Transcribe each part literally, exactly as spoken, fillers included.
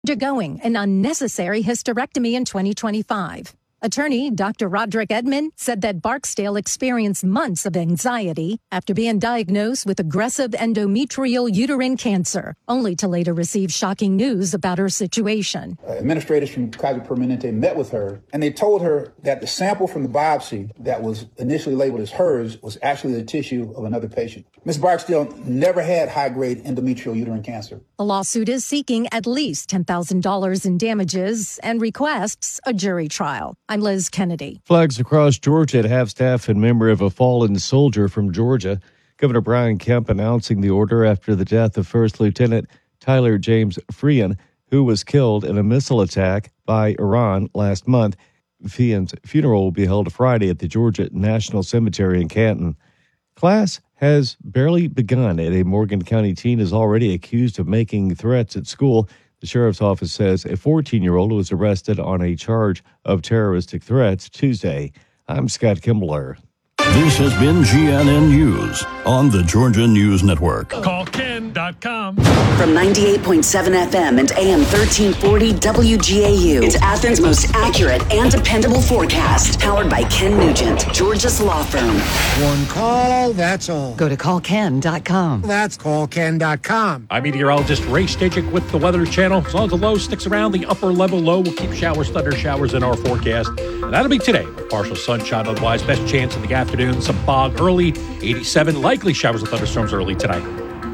undergoing an unnecessary hysterectomy in twenty twenty-five. Attorney Doctor Roderick Edman said that Barksdale experienced months of anxiety after being diagnosed with aggressive endometrial uterine cancer, only to later receive shocking news about her situation. Uh, administrators from Kaiser Permanente met with her, and they told her that the sample from the biopsy that was initially labeled as hers was actually the tissue of another patient. Miz Barksdale never had high-grade endometrial uterine cancer. The lawsuit is seeking at least ten thousand dollars in damages and requests a jury trial. I'm Liz Kennedy. Flags across Georgia at half-staff in memory of a fallen soldier from Georgia. Governor Brian Kemp announcing the order after the death of First Lieutenant Tyler James Freehan, who was killed in a missile attack by Iran last month. Freehan's funeral will be held Friday at the Georgia National Cemetery in Canton. Class has barely begun, and a Morgan County teen is already accused of making threats at school. The sheriff's office says a fourteen-year-old was arrested on a charge of terroristic threats Tuesday. I'm Scott Kimbler. This has been G N N News on the Georgia News Network. Call Ken dot com. From ninety-eight point seven F M and A M thirteen forty W G A U. It's Athens' most accurate and dependable forecast. Powered by Ken Nugent, Georgia's law firm. One call, that's all. Go to call ken dot com. That's call ken dot com. I'm meteorologist Ray Stajic with the Weather Channel. As long as the low sticks around, the upper level low will keep showers, thunder showers in our forecast. And that'll be today. Partial sunshine, otherwise best chance in the afternoon. Some fog early, eighty-seven. Likely showers and thunderstorms early tonight.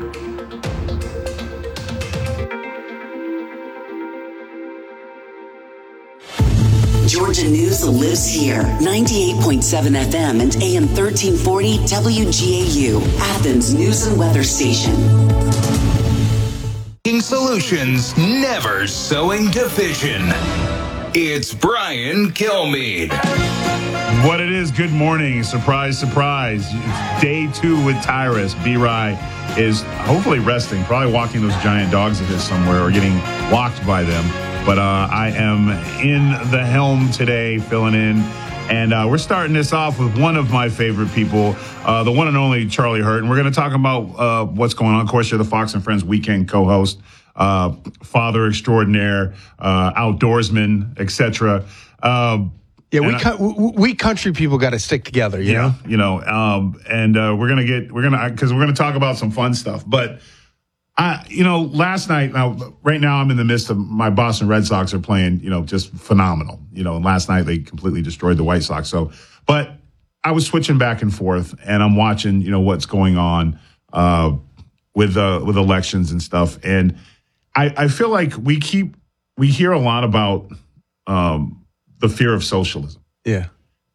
Georgia News lives here. ninety-eight point seven F M and A M thirteen forty W G A U. Athens News and Weather Station. Solutions, never sowing division. It's Brian Kilmeade. What it is, good morning. Surprise, surprise. It's day two with Tyrus. B-Rye is hopefully resting, probably walking those giant dogs of his somewhere or getting walked by them. But uh, I am in the helm today, filling in. And uh, we're starting this off with one of my favorite people, uh, the one and only Charlie Hurt. And we're going to talk about uh, what's going on. Of course, you're the Fox and Friends weekend co-host, uh, father extraordinaire, uh, outdoorsman, et cetera. Uh, yeah, we I, we country people got to stick together, you yeah, know? You know, um, and uh, we're going to get, we're going to, because we're going to talk about some fun stuff. But I, you know, last night, now, right now I'm in the midst of my Boston Red Sox are playing, you know, just phenomenal. You know, and last night they completely destroyed the White Sox. So, but I was switching back and forth and I'm watching, you know, what's going on uh, with, uh, with elections and stuff. And I, I feel like we keep, we hear a lot about um, the fear of socialism. Yeah.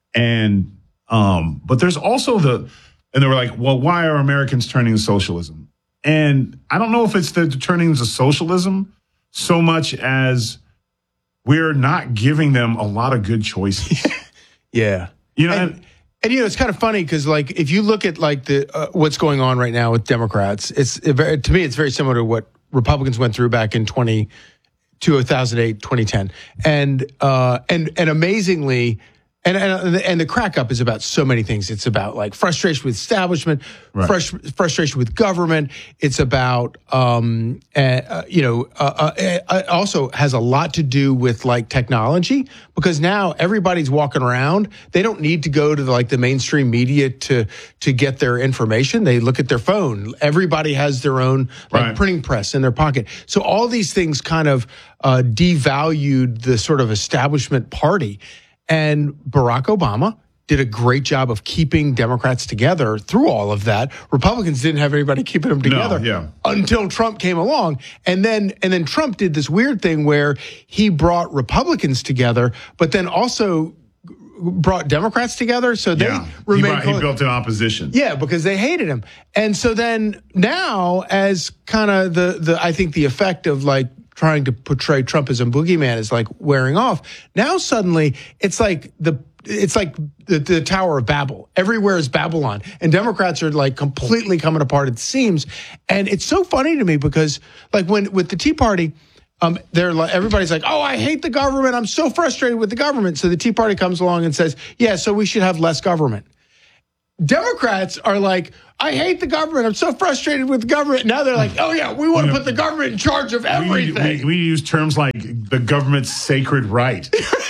And, um, but there's also the, and they were like, well, why are Americans turning to socialism? And I don't know if it's the turning to socialism so much as we're not giving them a lot of good choices. Yeah. You know, and, and, and, you know, it's kind of funny because, like, if you look at, like, the uh, what's going on right now with Democrats, it's it very, to me, it's very similar to what Republicans went through back in twenty, two thousand eight, twenty ten. And, uh, and, and amazingly, And, and and the crack up is about so many things. It's about like frustration with establishment, right. frust- frustration with government. It's about, um, uh, you know, uh, uh, it also has a lot to do with like technology because now everybody's walking around. They don't need to go to the, like the mainstream media to to get their information. They look at their phone. Everybody has their own like right. printing press in their pocket. So all these things kind of uh, devalued the sort of establishment party. And Barack Obama did a great job of keeping Democrats together through all of that. Republicans didn't have anybody keeping them together no, yeah. until Trump came along. And then and then Trump did this weird thing where he brought Republicans together, but then also brought Democrats together. So they yeah. remained. He, brought, he built an opposition. Yeah, because they hated him. And so then now as kind of the, the, I think the effect of like, trying to portray Trump as a boogeyman is like wearing off. Now suddenly it's like the it's like the, the Tower of Babel. Everywhere is Babylon, and Democrats are like completely coming apart at the seams. And it's so funny to me because like when with the Tea Party, um, they're like everybody's like, oh, I hate the government. I'm so frustrated with the government. So the Tea Party comes along and says, yeah, so we should have less government. Democrats are like, I hate the government. I'm so frustrated with the government. Now they're like, oh, yeah, we want to put the government in charge of everything. We, we, we use terms like the government's sacred right.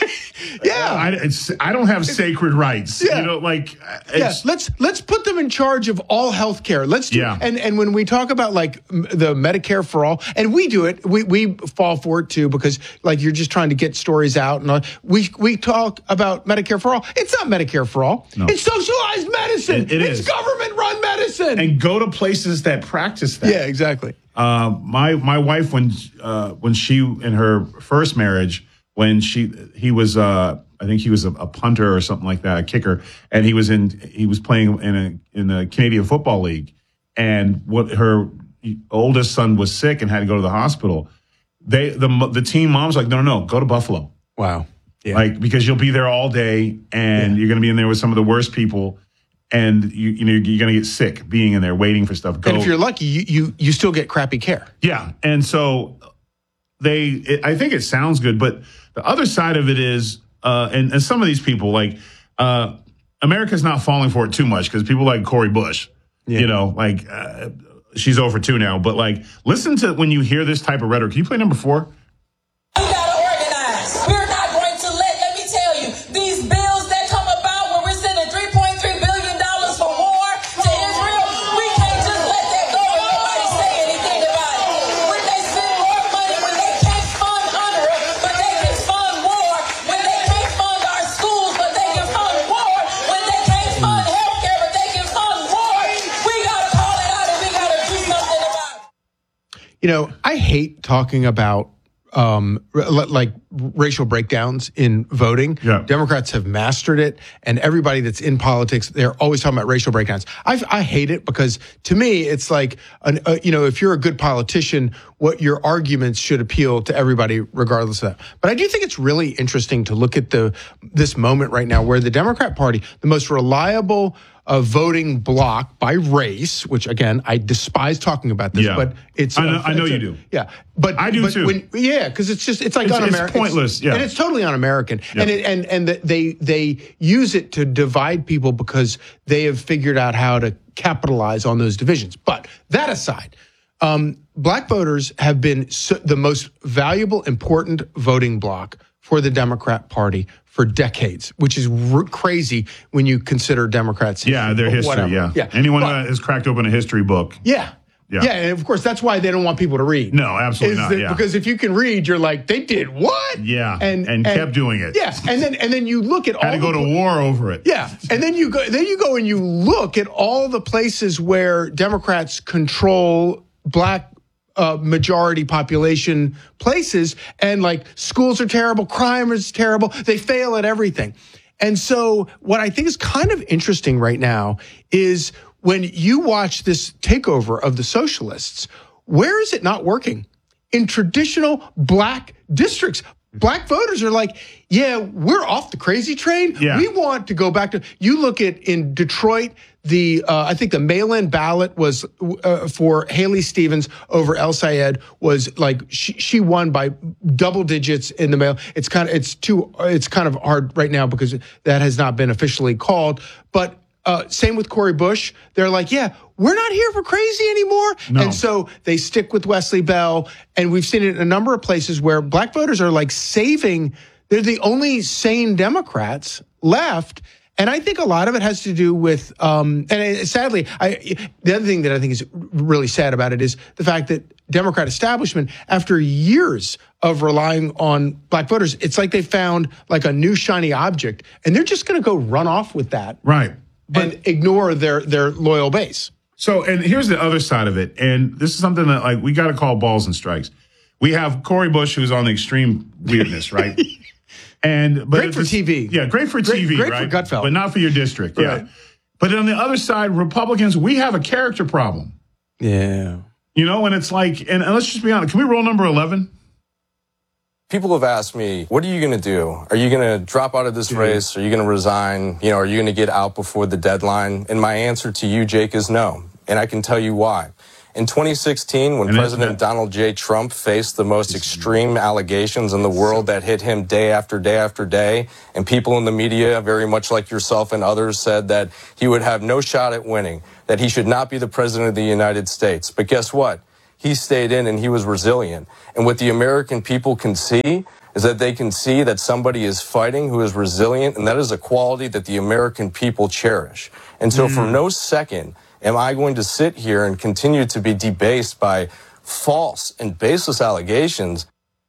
Yeah, I, it's, I don't have sacred rights. Yeah. You know, like it's, yeah. Let's let's put them in charge of all health care. Let's do yeah. and and when we talk about like m- the Medicare for all, and we do it, we we fall for it too because like you're just trying to get stories out, and all. we we talk about Medicare for all. It's not Medicare for all. No. It's socialized medicine. It, it it's is. government run medicine. And go to places that practice that. Yeah, exactly. Uh, my my wife when uh, when she in her first marriage when she he was. Uh, I think he was a, a punter or something like that, a kicker, and he was in he was playing in a in the Canadian Football League, and what her oldest son was sick and had to go to the hospital. They the the team mom's like, no, no, no, go to Buffalo. Wow, yeah. Like because you'll be there all day, and yeah. you're going to be in there with some of the worst people, and you you know you're going to get sick being in there waiting for stuff. Go. And if you're lucky, you you you still get crappy care. Yeah, and so they, it, I think it sounds good, but the other side of it is. Uh, and, and some of these people, like, uh, America's not falling for it too much because people like Cori Bush, yeah. you know, like, uh, she's over two now. But, like, listen to when you hear this type of rhetoric. Can you play number four? We got to organize. We're not going to let, let me tell you, these bills that come about where we're sending three point three billion dollars for war to Israel, we can't just let that go and nobody say anything about it. When they send more money, when they can't fund UNRWA, but they can fund war, when they can't fund our schools, but they can fund war, when they can't fund healthcare, but they can fund war, we got to call it out and we got to do something about it. You know, I hate talking about um, r- like racial breakdowns in voting. Yeah. Democrats have mastered it, and everybody that's in politics, they're always talking about racial breakdowns. I, I hate it because to me, it's like, an, uh, you know, if you're a good politician, what your arguments should appeal to everybody regardless of that. But I do think it's really interesting to look at the this moment right now where the Democrat Party, the most reliable a voting block by race, which again I despise talking about this, yeah. but it's I know, uh, I know it's you a, do. Yeah, but I do but too. When, yeah, because it's just it's like it's, un-American. It's pointless. It's, yeah, and it's totally un-American. Yeah. And it, and and the, they they use it to divide people because they have figured out how to capitalize on those divisions. But that aside. Um, black voters have been so, the most valuable, important voting bloc for the Democrat Party for decades, which is r- crazy when you consider Democrats. Yeah, their history. Whatever. Yeah. yeah. Anyone but, that has cracked open a history book. Yeah. Yeah. yeah, and of course, that's why they don't want people to read. No, absolutely not. That, yeah. Because if you can read, you're like, they did what? Yeah, and, and, and kept doing it. Yeah, and then and then you look at Had all to go the, to war over it. Yeah, and then you go then you go and you look at all the places where Democrats control black uh, majority population places, and like schools are terrible, crime is terrible, they fail at everything. And so what I think is kind of interesting right now is when you watch this takeover of the socialists, where is it not working? In traditional black districts. Black voters are like, yeah, we're off the crazy train. Yeah. We want to go back to, you look at in Detroit, the, uh, I think the mail-in ballot was, uh, for Haley Stevens over El Sayed was like, she, she won by double digits in the mail. It's kind of, it's too, it's kind of hard right now because that has not been officially called. But, uh, same with Cori Bush. They're like, yeah, we're not here for crazy anymore. No. And so they stick with Wesley Bell. And we've seen it in a number of places where black voters are like saving, they're the only sane Democrats left. And I think a lot of it has to do with, um, and it, sadly, I, the other thing that I think is really sad about it is the fact that Democrat establishment, after years of relying on black voters, it's like they found like a new shiny object, and they're just going to go run off with that, right? But, and ignore their their loyal base. So, and here's the other side of it, and this is something that like we got to call balls and strikes. We have Cori Bush, who's on the extreme weirdness, right? And but great for T V. Yeah, great for great, T V, great right? for Gutfeld, but not for your district. Right. Yeah. But on the other side, Republicans, we have a character problem. Yeah. You know, and it's like, and, and let's just be honest. Can we roll number eleven? People have asked me, what are you going to do? Are you going to drop out of this race? Are you going to resign? You know, are you going to get out before the deadline? And my answer to you, Jake, is no. And I can tell you why. In twenty sixteen, when And President Donald J. Trump faced the most extreme allegations in the world that hit him day after day after day, and people in the media, very much like yourself and others, said that he would have no shot at winning, that he should not be the president of the United States. But guess what? He stayed in and he was resilient. And what the American people can see is that they can see that somebody is fighting who is resilient, and that is a quality that the American people cherish. And so mm. for no second am I going to sit here and continue to be debased by false and baseless allegations.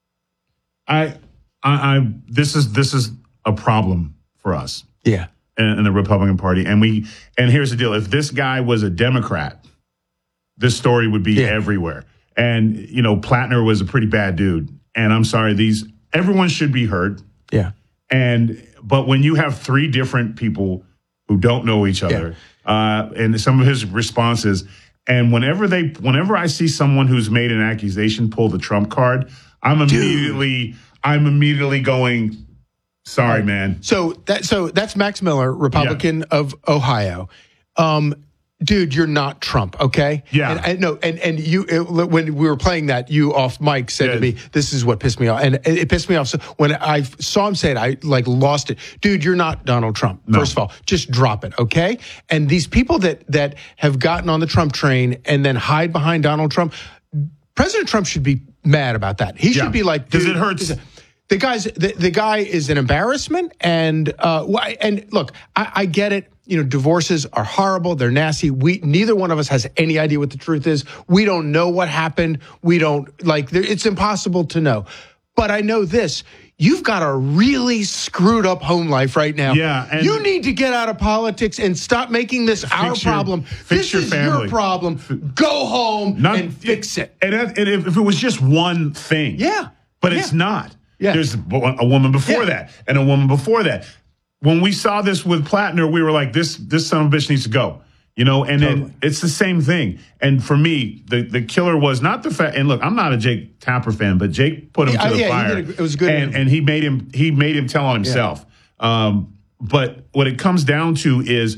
I, I, I this is this is a problem for us. Yeah. In, in the Republican Party. And we and here's the deal. If this guy was a Democrat, this story would be yeah. everywhere. And, you know, Plattner was a pretty bad dude. And I'm sorry, these everyone should be heard. Yeah. And but when you have three different people who don't know each other, yeah. uh, and some of his responses, and whenever they whenever I see someone who's made an accusation pull the Trump card, I'm immediately Dude. I'm immediately going, sorry, right. man. So that so that's Max Miller, Republican yeah. of Ohio. Um Dude, you're not Trump, okay? Yeah. And I no, and and you it, when we were playing that, you off mic said yeah. to me, "This is what pissed me off," and it, it pissed me off. So when I saw him say it, I like lost it. Dude, you're not Donald Trump. No. First of all, just drop it, okay? And these people that that have gotten on the Trump train and then hide behind Donald Trump, President Trump should be mad about that. He yeah. should be like, because it hurts. The guy's the, the guy is an embarrassment, and uh, and look, I, I get it. You know, divorces are horrible. They're nasty. We neither one of us has any idea what the truth is. We don't know what happened. We don't like. It's impossible to know. But I know this: you've got a really screwed up home life right now. Yeah, and you need to get out of politics and stop making this our your, problem. Fix this your is family. your problem. Go home Not, and fix it. And, and if, if it was just one thing, yeah, but yeah. it's not. Yeah. There's a woman before yeah. that and a woman before that. When we saw this with Plattner, we were like, this this son of a bitch needs to go. You know, and totally. then it's the same thing. And for me, the, the killer was not the fact. And look, I'm not a Jake Tapper fan, but Jake put him yeah, to the yeah, fire. He did a, it was good. And, and he made him he made him tell on himself. Yeah. Um, but what it comes down to is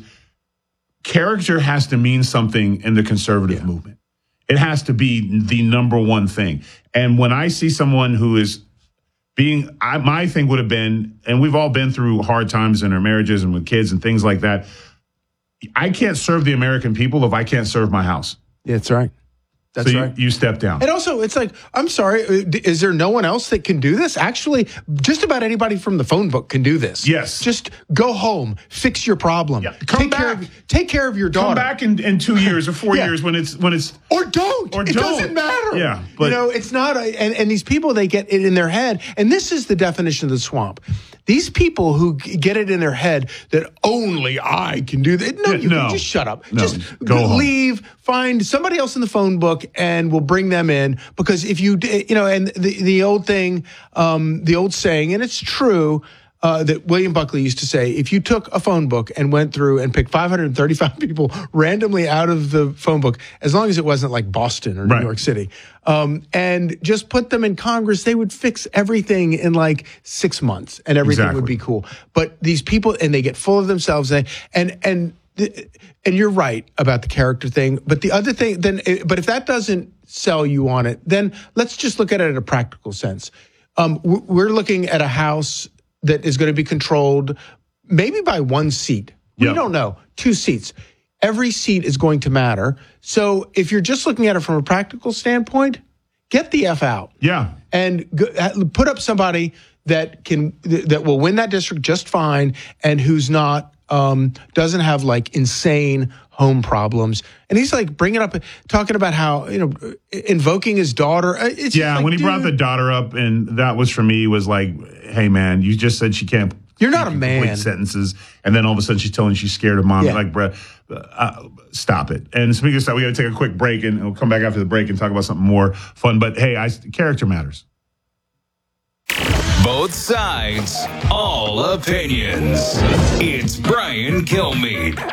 character has to mean something in the conservative yeah. movement. It has to be the number one thing. And when I see someone who is being, I, my thing would have been, and we've all been through hard times in our marriages and with kids and things like that. I can't serve the American people if I can't serve my house. Yeah, that's right. That's so you, right. you step down. And also, it's like, I'm sorry, is there no one else that can do this? Actually, just about anybody from the phone book can do this. Yes. Just go home, fix your problem. Yeah. Come take back. Care of, take care of your daughter. Come back in, in two years or four yeah. years when it's when it's or don't. Or it don't. doesn't matter. Yeah, but you know, it's not. A, and and these people, they get it in their head, and this is the definition of the swamp. These people who get it in their head that only I can do that. No, you no. can just shut up. No. Just go leave. Home. Find somebody else in the phone book, and we'll bring them in. Because if you, you know, and the the old thing, um, the old saying, and it's true. Uh, that William Buckley used to say, if you took a phone book and went through and picked five hundred thirty-five people randomly out of the phone book, as long as it wasn't like Boston or New right. York City, um, and just put them in Congress, they would fix everything in like six months and everything exactly. would be cool. But these people, and they get full of themselves, and and and, and you're right about the character thing. But the other thing, then, but if that doesn't sell you on it, then let's just look at it in a practical sense. Um, we're looking at a house that is going to be controlled maybe by one seat. We yep. don't know. Two seats. Every seat is going to matter. So if you're just looking at it from a practical standpoint, get the F out. Yeah. And go, put up somebody that can that will win that district just fine and who's not um, doesn't have like insane home problems. And he's like bringing up, talking about how, you know, invoking his daughter. It's yeah, like, when he dude, brought the daughter up, and that was for me, was like, hey, man, you just said she can't. You're not a man. Sentences. And then all of a sudden she's telling you she's scared of mom. Yeah. Like, bruh, uh, stop it. And speaking of stuff, we got to take a quick break, and we'll come back after the break and talk about something more fun. But hey, I, character matters. Both sides, all opinions. It's Brian Kilmeade.